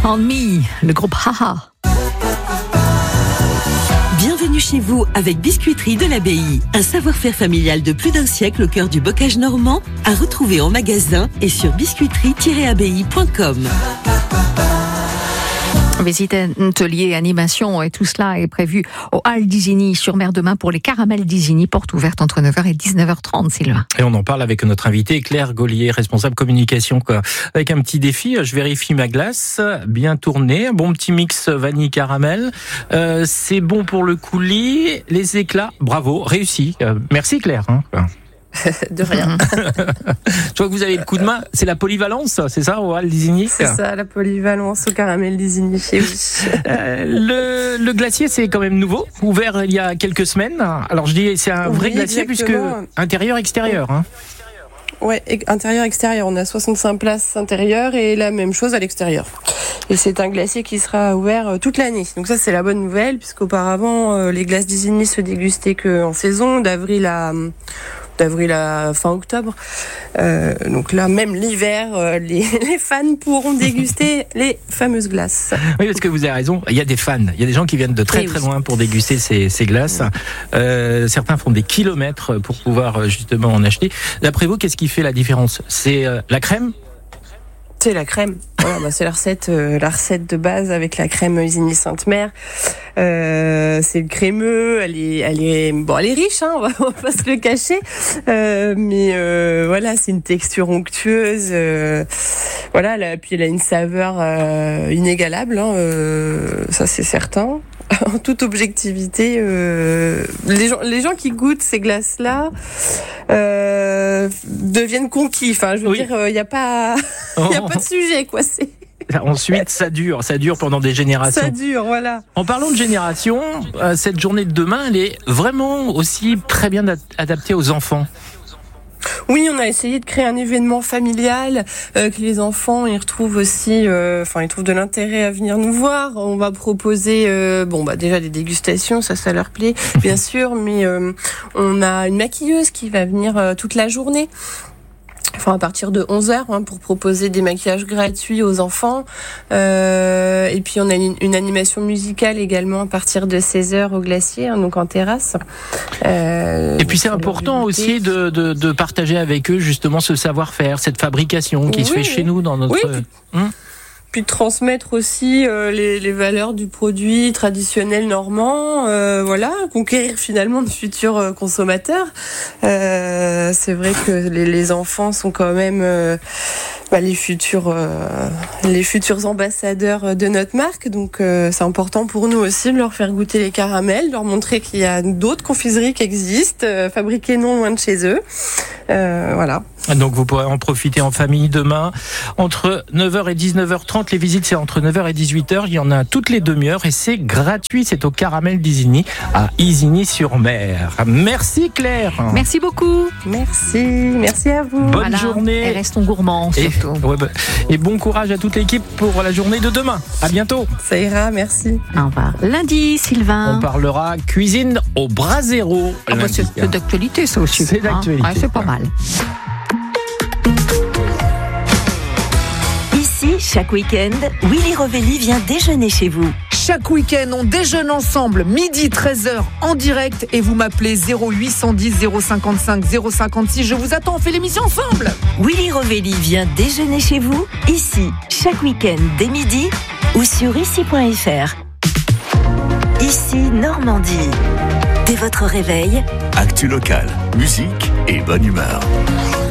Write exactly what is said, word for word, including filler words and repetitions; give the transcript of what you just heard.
On Me, le groupe Haha. Bienvenue chez vous avec Biscuiterie de l'Abbaye. Un savoir-faire familial de plus d'un siècle au cœur du bocage normand, à retrouver en magasin et sur biscuiterie tiret abbaye point com. Visite, atelier, animation et tout cela est prévu au Hall d'Isigny sur mer demain pour les caramels d'Isigny, porte ouverte entre neuf heures et dix-neuf heures trente, Sylvain. Et on en parle avec notre invité Claire Gaulier, responsable communication, quoi. Avec un petit défi, je vérifie ma glace, bien tournée, un bon petit mix vanille caramel. Euh, c'est bon pour le coulis, les éclats, bravo, réussi. Euh, merci Claire. Hein. De rien. Je vois que vous avez le coup de main. C'est la polyvalence, c'est ça, au Hall d'Isigny ? C'est ça, la polyvalence au caramel d'Isigny. Oui. euh, le, le glacier, c'est quand même nouveau, ouvert il y a quelques semaines. Alors je dis, c'est un vrai oui, glacier exactement. Puisque intérieur-extérieur. Hein. Ouais, intérieur-extérieur. On a soixante-cinq places intérieures et la même chose à l'extérieur. Et c'est un glacier qui sera ouvert toute l'année. Donc ça, c'est la bonne nouvelle, puisqu'auparavant, les glaces d'Isigny se dégustaient qu'en saison, d'avril à... d'avril à fin octobre. Euh, donc là, même l'hiver, euh, les, les fans pourront déguster les fameuses glaces. Oui, parce que vous avez raison, il y a des fans, il y a des gens qui viennent de très oui, très loin pour déguster ces, ces glaces. Oui. Euh, certains font des kilomètres pour pouvoir justement en acheter. D'après vous, qu'est-ce qui fait la différence ? C'est euh, la crème ? C'est la crème. Voilà, bah c'est la recette, euh, la recette de base avec la crème Isigny Sainte-Mère. Euh, c'est le crémeux. Elle est, elle est, bon, elle est riche, hein, on va, on va pas se le cacher. Euh, mais euh, voilà, c'est une texture onctueuse. Euh, voilà, là, puis elle a une saveur euh, inégalable. Hein, euh, ça, c'est certain. En toute objectivité, euh, les gens, les gens qui goûtent ces glaces-là euh, deviennent conquis. Enfin, je veux oui. dire, il euh, n'y a pas, il y a pas de sujet, quoi. C'est... Ensuite, ça dure, ça dure pendant des générations. Ça dure, voilà. En parlant de génération, euh, cette journée de demain, elle est vraiment aussi très bien adaptée aux enfants. Oui, on a essayé de créer un événement familial, euh, que les enfants y retrouvent aussi, euh, enfin ils trouvent de l'intérêt à venir nous voir. On va proposer, euh, bon bah déjà des dégustations, ça, ça leur plaît, bien sûr, mais euh, on a une maquilleuse qui va venir euh, toute la journée. Enfin, à partir de onze heures, hein, pour proposer des maquillages gratuits aux enfants. Euh, et puis, on a une, une animation musicale également à partir de seize heures au glacier, hein, donc en terrasse. Euh, et puis, c'est important aussi de, de, de partager avec eux, justement, ce savoir-faire, cette fabrication qui oui, se fait chez nous dans notre... Oui, hum puis de transmettre aussi euh, les, les valeurs du produit traditionnel normand, euh, voilà, conquérir finalement de futurs euh, consommateurs. Euh, c'est vrai que les, les enfants sont quand même euh, bah, les futurs euh, les futurs ambassadeurs de notre marque, donc euh, c'est important pour nous aussi de leur faire goûter les caramels, de leur montrer qu'il y a d'autres confiseries qui existent, euh, fabriquées non loin de chez eux. Euh, voilà. Donc vous pourrez en profiter en famille demain entre neuf heures et dix-neuf heures trente. Les visites, c'est entre neuf heures et dix-huit heures. Il y en a toutes les demi-heures et c'est gratuit. C'est au Caramel d'Isigny à Isigny-sur-Mer. Merci Claire. Merci beaucoup. Merci. Merci à vous. Bonne voilà. journée. Et restons gourmands surtout. Et, ouais, bah, et bon courage à toute l'équipe pour la journée de demain. À bientôt. Ça ira, merci. Au revoir. Lundi, Sylvain. On parlera cuisine au brasero. Ah bah c'est, c'est d'actualité ça aussi. C'est d'actualité. Hein ouais, c'est pas mal. Ici, chaque week-end, Willy Rovelli vient déjeuner chez vous. Chaque week-end, on déjeune ensemble, midi treize heures en direct et vous m'appelez zéro huit cent dix zéro cinquante-cinq zéro cinquante-six. Je vous attends, on fait l'émission ensemble. Willy Rovelli vient déjeuner chez vous, ici, chaque week-end dès midi ou sur ici point f r. Ici, Normandie. Dès votre réveil, actu local, musique et bonne humeur.